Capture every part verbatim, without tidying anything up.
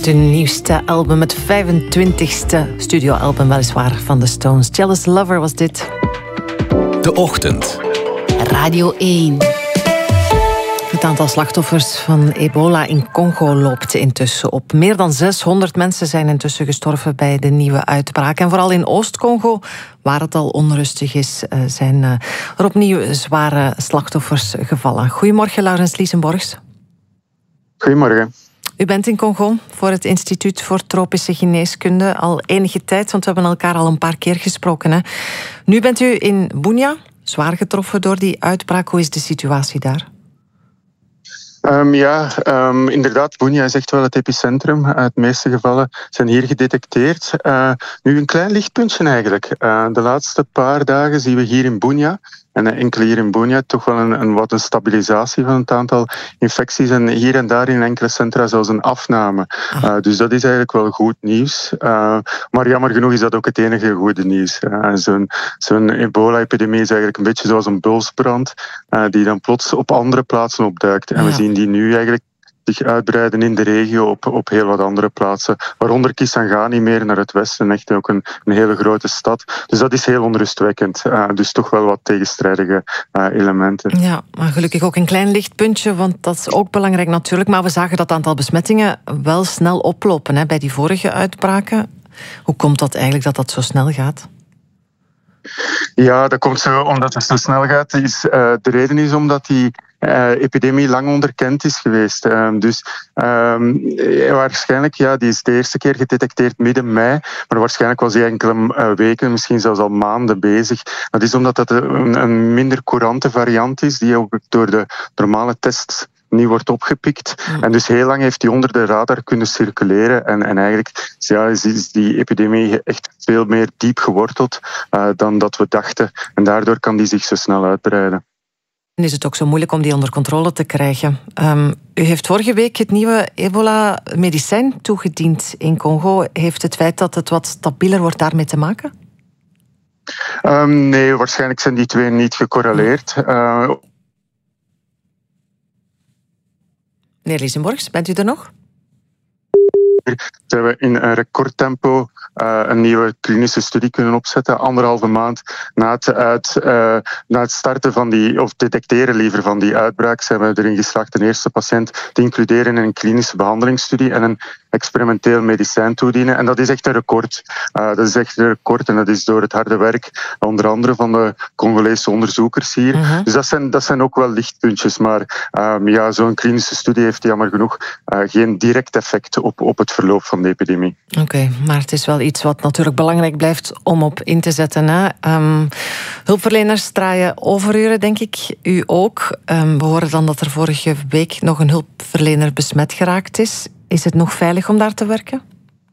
Met hun nieuwste album, het vijfentwintigste studioalbum weliswaar van de Stones. Jealous Lover was dit. De Ochtend. Radio één. Het aantal slachtoffers van ebola in Congo loopt intussen op. Meer dan zeshonderd mensen zijn intussen gestorven bij de nieuwe uitbraak. En vooral in Oost-Congo, waar het al onrustig is, zijn er opnieuw zware slachtoffers gevallen. Goedemorgen, Laurens Liesenborgs. Goedemorgen. U bent in Congo voor het Instituut voor Tropische Geneeskunde al enige tijd, want we hebben elkaar al een paar keer gesproken. Hè? Nu bent u in Bunia, zwaar getroffen door die uitbraak. Hoe is de situatie daar? Um, ja, um, inderdaad, Bunia is echt wel het epicentrum. Uh, de meeste gevallen zijn hier gedetecteerd. Uh, nu een klein lichtpuntje eigenlijk. Uh, de laatste paar dagen zien we hier in Bunia, en enkele hier in Bunia, toch wel een, een, wat een stabilisatie van het aantal infecties. En hier en daar in enkele centra zelfs een afname. Uh, dus dat is eigenlijk wel goed nieuws. Uh, maar jammer genoeg is dat ook het enige goede nieuws. Uh, zo'n, zo'n ebola-epidemie is eigenlijk een beetje zoals een bulsbrand, uh, die dan plots op andere plaatsen opduikt. En we Ja. zien die nu eigenlijk zich uitbreiden in de regio op, op heel wat andere plaatsen. Waaronder Kisangani meer naar het westen, echt ook een, een hele grote stad. Dus dat is heel onrustwekkend. Uh, dus toch wel wat tegenstrijdige uh, elementen. Ja, maar gelukkig ook een klein lichtpuntje, want dat is ook belangrijk natuurlijk. Maar we zagen dat het aantal besmettingen wel snel oplopen hè, bij die vorige uitbraken. Hoe komt dat eigenlijk dat dat zo snel gaat? Ja, dat komt zo omdat het zo snel gaat. Is, uh, de reden is omdat die uh, epidemie lang onderkend is geweest. Uh, dus uh, waarschijnlijk, ja, die is de eerste keer gedetecteerd midden mei, maar waarschijnlijk was die enkele uh, weken, misschien zelfs al maanden bezig. Dat is omdat dat een, een minder courante variant is, die ook door de normale tests niet wordt opgepikt. Mm. En dus heel lang heeft die onder de radar kunnen circuleren. En, en eigenlijk ja, is, is die epidemie echt veel meer diep geworteld uh, dan dat we dachten. En daardoor kan die zich zo snel uitbreiden. En is het ook zo moeilijk om die onder controle te krijgen? Um, u heeft vorige week het nieuwe ebola-medicijn toegediend in Congo. Heeft het feit dat het wat stabieler wordt daarmee te maken? Um, nee, waarschijnlijk zijn die twee niet gecorreleerd. Uh, Meneer Liesenborgs, bent u er nog? Zijn we in een recordtempo uh, een nieuwe klinische studie kunnen opzetten. Anderhalve maand na het, uit, uh, na het starten van die, of detecteren liever van die uitbraak, zijn we erin geslaagd een eerste patiënt te includeren in een klinische behandelingsstudie en een experimenteel medicijn toedienen. En dat is echt een record. Uh, dat is echt een record en dat is door het harde werk, onder andere van de Congolese onderzoekers hier. Uh-huh. Dus dat zijn, dat zijn ook wel lichtpuntjes. Maar um, ja, zo'n klinische studie heeft jammer genoeg uh, geen direct effect op, op het verloop van de epidemie. Oké, okay, maar het is wel iets wat natuurlijk belangrijk blijft om op in te zetten. Hè? Um, hulpverleners draaien overuren, denk ik. U ook. Um, we horen dan dat er vorige week nog een hulpverlener besmet geraakt is. Is het nog veilig om daar te werken?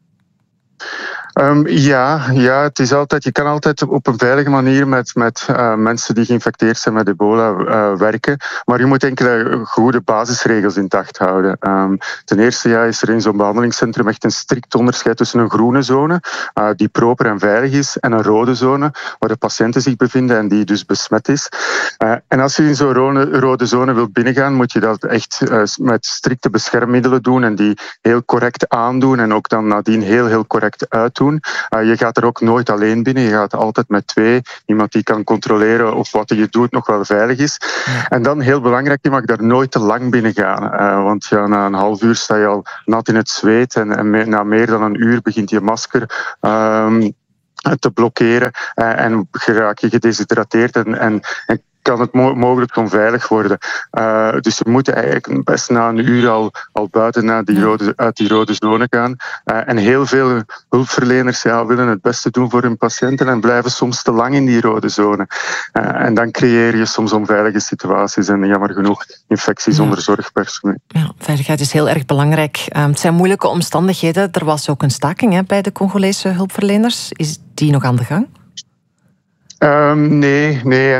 Um, ja, ja, het is altijd, je kan altijd op een veilige manier met, met uh, mensen die geïnfecteerd zijn met ebola uh, werken. Maar je moet enkele goede basisregels in acht houden. Um, ten eerste ja, is er in zo'n behandelingscentrum echt een strikt onderscheid tussen een groene zone, uh, die proper en veilig is, en een rode zone, waar de patiënten zich bevinden en die dus besmet is. Uh, en als je in zo'n rode, rode zone wilt binnengaan, moet je dat echt uh, met strikte beschermmiddelen doen en die heel correct aandoen en ook dan nadien heel, heel correct uitdoen. Uh, je gaat er ook nooit alleen binnen. Je gaat altijd met twee. Iemand die kan controleren of wat je doet nog wel veilig is. Ja. En dan heel belangrijk, je mag daar nooit te lang binnen gaan. Uh, want ja, na een half uur sta je al nat in het zweet. En, en me, na meer dan een uur begint je masker Um, te blokkeren uh, en raak je gedeshydrateerd en, en, en kan het mo- mogelijk onveilig worden. Uh, dus we moeten eigenlijk best na een uur al, al buiten naar die rode, uit die rode zone gaan. Uh, en heel veel hulpverleners ja, willen het beste doen voor hun patiënten en blijven soms te lang in die rode zone. Uh, en dan creëer je soms onveilige situaties en jammer genoeg infecties ja. onder zorgpersoneel. Ja, veiligheid is heel erg belangrijk. Uh, het zijn moeilijke omstandigheden. Er was ook een staking hè, bij de Congolese hulpverleners. Is die nog aan de gang? Um, nee, nee. En de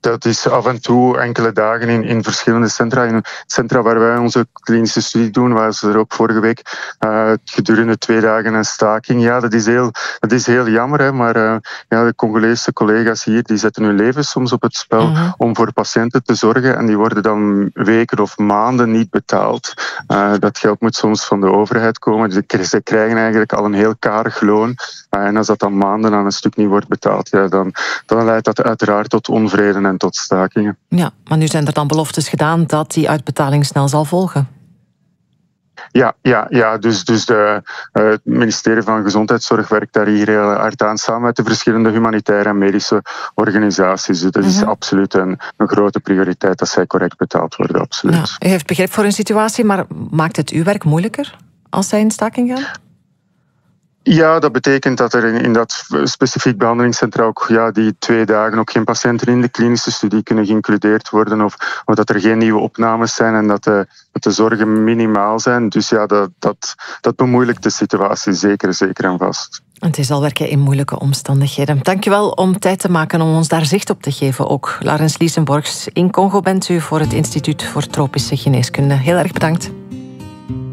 dat is af en toe enkele dagen in, in verschillende centra. In centra waar wij onze klinische studie doen, was er ook vorige week uh, gedurende twee dagen een staking. Ja, dat is heel, dat is heel jammer, hè, maar uh, ja, de Congolese collega's hier die zetten hun leven soms op het spel mm-hmm. om voor patiënten te zorgen en die worden dan weken of maanden niet betaald. Uh, dat geld moet soms van de overheid komen. Dus ze krijgen eigenlijk al een heel karig loon. Uh, en als dat dan maanden aan een stuk niet wordt betaald, ja, dan, dan leidt dat uiteraard tot onvrede en tot stakingen. Ja, maar nu zijn er dan beloftes gedaan dat die uitbetaling snel zal volgen. Ja, ja, ja, dus, dus de, uh, het ministerie van Gezondheidszorg werkt daar hier heel hard aan samen met de verschillende humanitaire en medische organisaties. Dus dat is mm-hmm. absoluut een, een grote prioriteit dat zij correct betaald worden, absoluut. Ja, u heeft begrip voor een situatie, maar maakt het uw werk moeilijker als zij in staking gaan? Ja, dat betekent dat er in, in dat specifiek behandelingscentra ook ja, die twee dagen ook geen patiënten in de klinische studie kunnen geïncludeerd worden of, of dat er geen nieuwe opnames zijn en dat de, dat de zorgen minimaal zijn. Dus ja, dat, dat, dat bemoeilijkt de situatie zeker, zeker en vast. Het is al werken in moeilijke omstandigheden. Dank je wel om tijd te maken om ons daar zicht op te geven ook. Laurens Liesenborgs, in Congo bent u voor het Instituut voor Tropische Geneeskunde. Heel erg bedankt.